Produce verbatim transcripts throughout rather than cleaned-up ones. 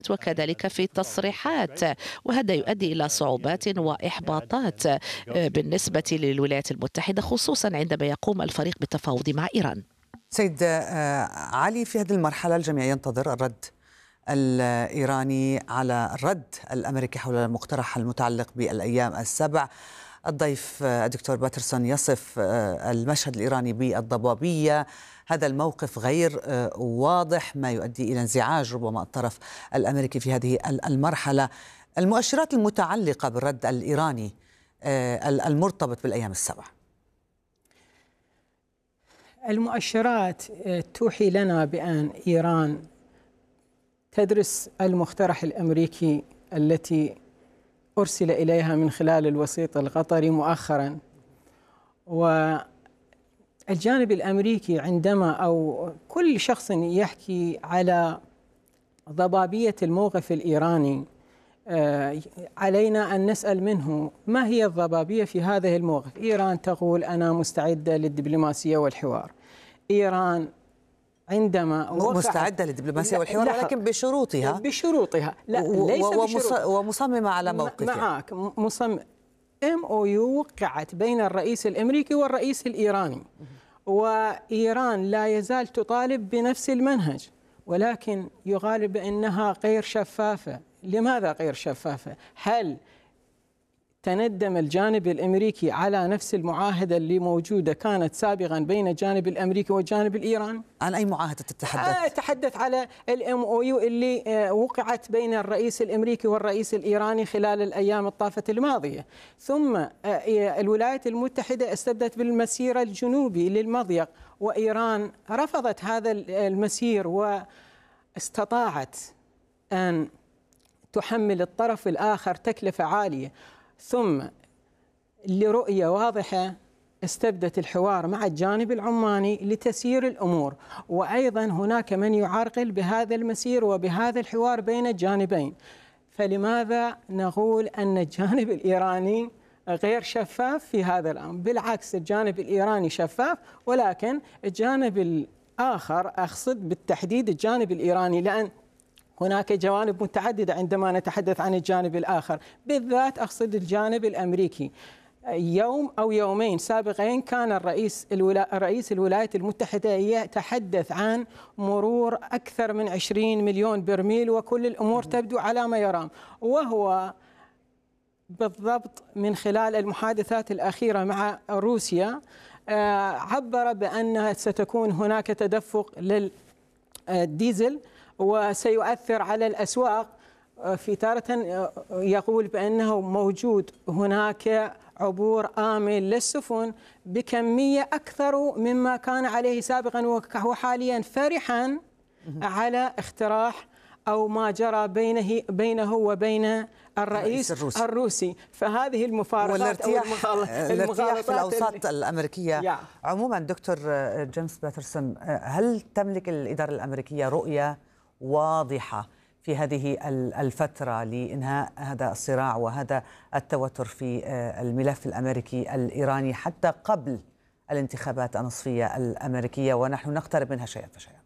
وكذلك في التصريحات، وهذا يؤدي إلى صعوبات وإحباطات بالنسبة للولايات المتحدة، خصوصا عندما يقوم الفريق بالتفاوض مع إيران. سيد علي، في هذه المرحلة الجميع ينتظر الرد الإيراني على الرد الأمريكي حول المقترح المتعلق بالأيام السبع. الضيف الدكتور باترسون يصف المشهد الإيراني بالضبابية، هذا الموقف غير واضح، ما يؤدي إلى انزعاج ربما الطرف الأمريكي في هذه المرحلة. المؤشرات المتعلقة بالرد الإيراني المرتبط بالأيام السبع. المؤشرات توحي لنا بأن إيران تدرس المقترح الأمريكي التي أرسل إليها من خلال الوسيط القطري مؤخرا، والجانب الأمريكي عندما أو كل شخص يحكي على ضبابية الموقف الإيراني علينا أن نسأل منه ما هي الضبابية في هذا الموقف. إيران تقول أنا مستعدة للدبلوماسية والحوار. إيران عندما مستعدة للدبلوماسية والحوار ولكن بشروطها بشروطها لا ليس بشروط ومصممة على موقفها. معك مصمم. إم أو يو وقعت بين الرئيس الأمريكي والرئيس الإيراني، وإيران لا يزال تطالب بنفس المنهج، ولكن يغالب بأنها غير شفافة. لماذا غير شفافة؟ هل تندم الجانب الأمريكي على نفس المعاهدة اللي موجودة كانت سابقا بين الجانب الأمريكي والجانب الإيراني؟ عن أي معاهدة تتحدث؟ آه تحدث على الام او يو اللي آه وقعت بين الرئيس الأمريكي والرئيس الإيراني خلال الأيام الطافة الماضية. ثم آه الولايات المتحدة استبدت بالمسير الجنوبي للمضيق، وإيران رفضت هذا المسير واستطاعت أن تحمل الطرف الآخر تكلفة عالية. ثم لرؤية واضحة استبدت الحوار مع الجانب العماني لتسيير الأمور، وأيضا هناك من يعرقل بهذا المسير وبهذا الحوار بين الجانبين. فلماذا نقول أن الجانب الإيراني غير شفاف في هذا الأمر؟ بالعكس، الجانب الإيراني شفاف، ولكن الجانب الآخر، أقصد بالتحديد الجانب الإيراني، لأن هناك جوانب متعددة عندما نتحدث عن الجانب الآخر، بالذات أقصد الجانب الأمريكي. يوم أو يومين سابقين كان الرئيس الولا... رئيس الولايات المتحدة يتحدث عن مرور أكثر من عشرين مليون برميل وكل الأمور تبدو على ما يرام، وهو بالضبط من خلال المحادثات الأخيرة مع روسيا عبر بأن ستكون هناك تدفق للديزل وسيؤثر على الأسواق. في تارة يقول بأنه موجود هناك عبور آمن للسفن بكمية أكثر مما كان عليه سابقا، وهو حاليا فرحا على اقتراح أو ما جرى بينه بينه وبين الرئيس الروسي. الروسي فهذه المفارقات والارتياح الارتياح في الأوساط الأمريكية عموما. دكتور جيمس باترسون، هل تملك الإدارة الأمريكية رؤية واضحة في هذه الفترة لإنهاء هذا الصراع وهذا التوتر في الملف الأمريكي الإيراني حتى قبل الانتخابات النصفية الأمريكية ونحن نقترب منها شيئا فشيئا؟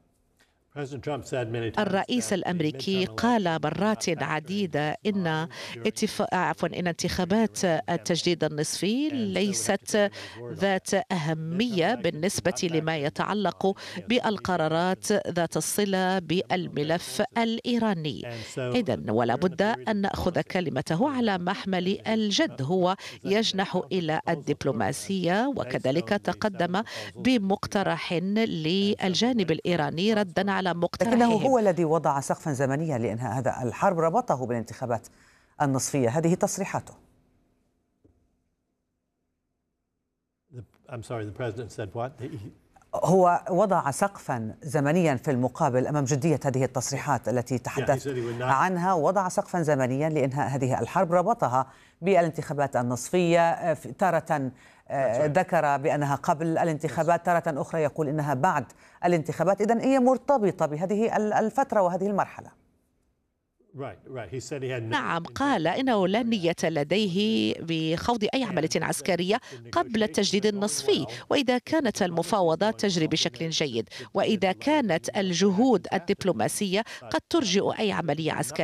الرئيس الأمريكي قال مرات عديدة إن اتفاق عفوا إن انتخابات التجديد النصفي ليست ذات أهمية بالنسبة لما يتعلق بالقرارات ذات الصلة بالملف الإيراني. إذن ولا بد أن نأخذ كلمته على محمل الجد. هو يجنح إلى الدبلوماسية، وكذلك تقدم بمقترح للجانب الإيراني ردا على لكنه هو الذي وضع سقفا زمنيا لإنهاء هذا الحرب، ربطه بالانتخابات النصفية. هذه تصريحاته. هو وضع سقفا زمنيا في المقابل أمام جدية هذه التصريحات التي تحدث عنها، وضع سقفا زمنيا لإنهاء هذه الحرب، ربطها بالانتخابات النصفية. تارة ذكر بأنها قبل الانتخابات، تارة أخرى يقول إنها بعد الانتخابات. إذن هي مرتبطة بهذه الفترة وهذه المرحلة. نعم، قال إنه لا نية لديه بخوض أي عملية عسكرية قبل التجديد النصفي، وإذا كانت المفاوضات تجري بشكل جيد، وإذا كانت الجهود الدبلوماسية قد ترجئ أي عملية عسكرية